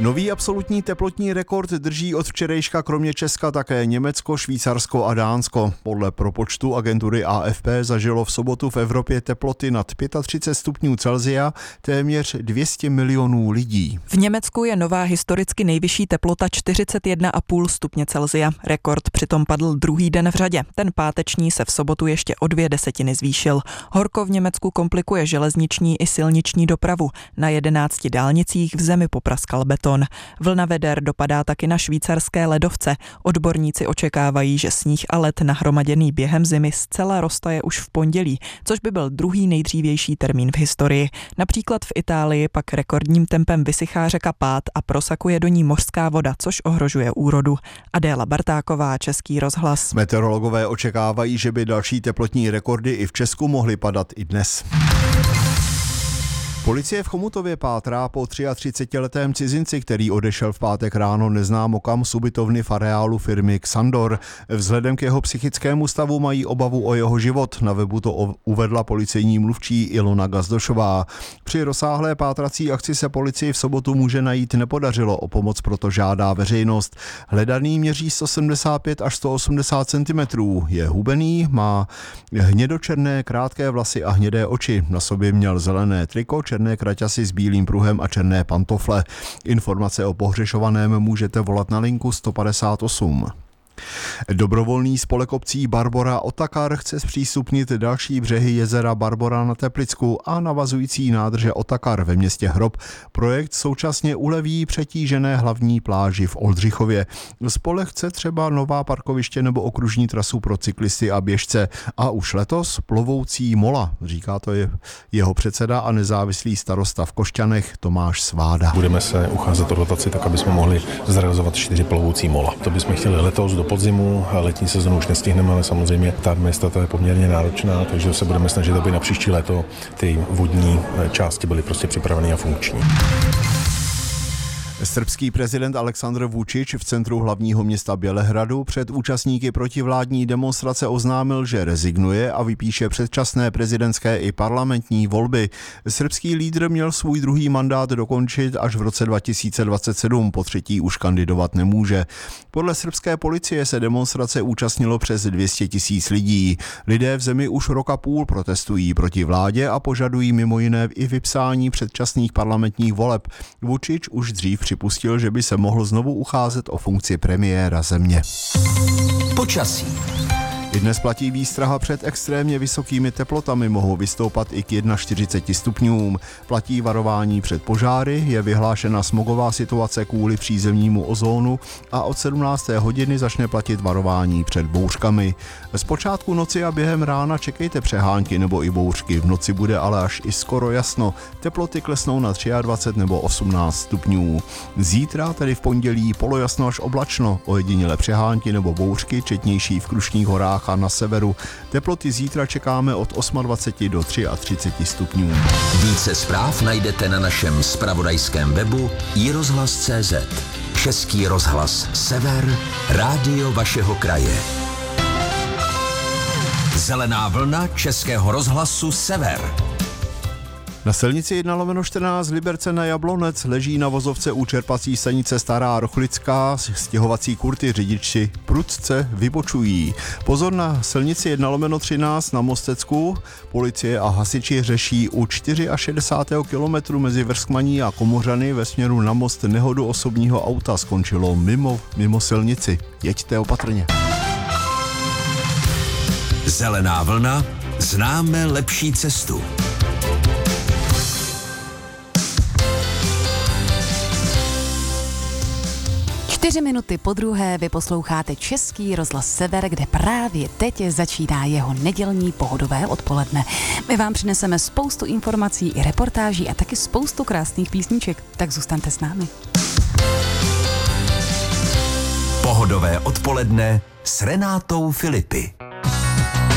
Nový absolutní teplotní rekord drží od včerejška kromě Česka také Německo, Švýcarsko a Dánsko. Podle propočtu agentury AFP zažilo v sobotu v Evropě teploty nad 35 stupňů Celsia téměř 200 milionů lidí. V Německu je nová historicky nejvyšší teplota 41,5 stupně Celsia. Rekord přitom padl druhý den v řadě. Ten páteční se v sobotu ještě o 2 desetiny zvýšil. Horko v Německu komplikuje železniční i silniční dopravu. Na 11 dálnicích v zemi popraskal beton. Vlna veder dopadá taky na švýcarské ledovce. Odborníci očekávají, že sníh a led nahromaděný během zimy zcela roztaje už v pondělí, což by byl druhý nejdřívější termín v historii. Například v Itálii pak rekordním tempem vysychá řeka Pád a prosakuje do ní mořská voda, což ohrožuje úrodu. Adéla Bartáková, Český rozhlas. Meteorologové očekávají, že by další teplotní rekordy i v Česku mohly padat i dnes. Policie v Chomutově pátrá po 33letém cizinci, který odešel v pátek ráno neznámo kam z ubytovny v areálu firmy Xandor. Vzhledem k jeho psychickému stavu mají obavu o jeho život. Na webu to uvedla policejní mluvčí Ilona Gazdošová. Při rozsáhlé pátrací akci se policii v sobotu muže najít nepodařilo. O pomoc proto žádá veřejnost. Hledaný měří 175 až 180 cm. Je hubený, má hnědočerné krátké vlasy a hnědé oči. Na sobě měl zelené triko, černé kraťasy s bílým pruhem a černé pantofle. Informace o pohřešovaném můžete volat na linku 158. Dobrovolný spolek obcí Barbora Otakar chce zpřístupnit další břehy jezera Barbora na Teplicku a navazující nádrže Otakar ve městě Hrob. Projekt současně uleví přetížené hlavní pláži v Oldřichově. Spolek chce třeba nová parkoviště nebo okružní trasu pro cyklisty a běžce a už letos plovoucí mola, říká to jeho předseda a nezávislý starosta v Košťanech Tomáš Sváda. Budeme se ucházet o dotaci tak, aby jsme mohli zrealizovat 4 plovoucí mola. To bychom chtěli letos do podzimu, letní sezonu už nestihneme, ale samozřejmě ta administrativa je poměrně náročná, takže se budeme snažit, aby na příští léto ty vodní části byly prostě připravené a funkční. Srbský prezident Aleksandr Vučić v centru hlavního města Bělehradu před účastníky protivládní demonstrace oznámil, že rezignuje a vypíše předčasné prezidentské i parlamentní volby. Srbský lídr měl svůj druhý mandát dokončit až v roce 2027, po třetí už kandidovat nemůže. Podle srbské policie se demonstrace účastnilo přes 200 000 lidí. Lidé v zemi už rok a půl protestují proti vládě a požadují mimo jiné i vypsání předčasných parlamentních voleb. Vučić už dřív připustil, že by se mohl znovu ucházet o funkci premiéra země. Počasí. I dnes platí výstraha před extrémně vysokými teplotami, mohou vystoupat i k 41 stupňům. Platí varování před požáry, je vyhlášena smogová situace kvůli přízemnímu ozónu a od 17. hodiny začne platit varování před bouřkami. Z počátku noci a během rána čekejte přehánky nebo i bouřky, v noci bude ale až i skoro jasno. Teploty klesnou na 23 nebo 18 stupňů. Zítra, tedy v pondělí, polojasno až oblačno, ojediněle přehánky nebo bouřky, četnější v Krušných horách a na severu. Teploty zítra čekáme od 28 do 33 stupňů. Více zpráv najdete na našem zpravodajském webu iRozhlas.cz. Český rozhlas Sever, rádio vašeho kraje. Zelená vlna Českého rozhlasu Sever. Na silnici 1/14 Liberce na Jablonec leží na vozovce u čerpací stanice Stará Rochlická stěhovací kurty, řidiči prudce vybočují. Pozor na silnici 1/13 na Mostecku. Policie a hasiči řeší u 64. kilometru mezi Vrskmaní a Komořany ve směru na most nehodu osobního auta. Skončilo mimo silnici. Jeďte opatrně. Zelená vlna, známe lepší cestu. 4 minuty po druhé vy posloucháte Český rozhlas Sever, kde právě teď začíná jeho nedělní pohodové odpoledne. My vám přineseme spoustu informací i reportáží a taky spoustu krásných písniček, tak zůstaňte s námi. Pohodové odpoledne s Renátou Filipy.